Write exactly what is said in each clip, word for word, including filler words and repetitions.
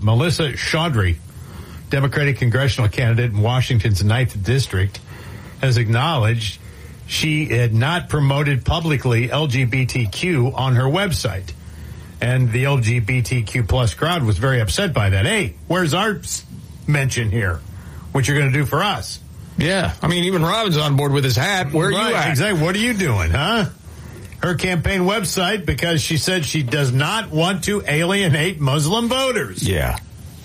Melissa Chaudhry, Democratic congressional candidate in Washington's ninth District, has acknowledged she had not promoted publicly L G B T Q on her website. And the L G B T Q plus crowd was very upset by that. Hey, where's our mention here? What you're going to do for us? Yeah. I mean, even Robin's on board with his hat. Where are right, you at? Exactly. What are you doing, huh? Her campaign website, because she said she does not want to alienate Muslim voters. Yeah.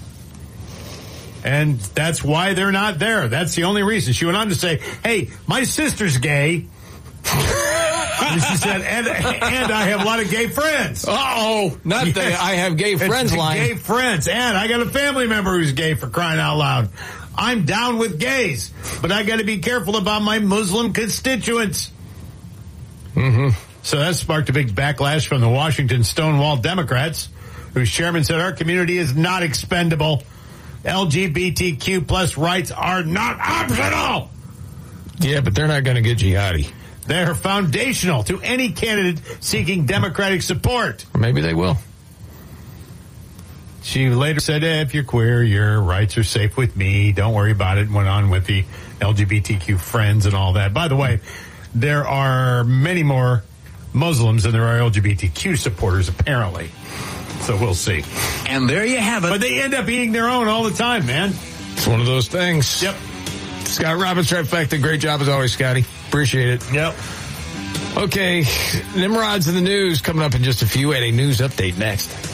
And that's why they're not there. That's the only reason. She went on to say, hey, my sister's gay. And she said, and, and I have a lot of gay friends. Uh-oh. Not yes. the I have gay friends it's line. Gay friends. And I got a family member who's gay, for crying out loud. I'm down with gays, but I got to be careful about my Muslim constituents. Mm-hmm. So that sparked a big backlash from the Washington Stonewall Democrats, whose chairman said our community is not expendable. L G B T Q plus rights are not optional. Yeah, but they're not going to get jihadi. They're foundational to any candidate seeking Democratic support. Or maybe they will. She later said, eh, if you're queer, your rights are safe with me. Don't worry about it. Went on with the L G B T Q friends and all that. By the way, there are many more Muslims than there are L G B T Q supporters, apparently. So we'll see. And there you have it. But they end up eating their own all the time, man. It's one of those things. Yep. Scott Robbins, Trifecta. Great job as always, Scotty. Appreciate it. Yep. Okay, Nimrod's in the news coming up in just a few. At a news update next.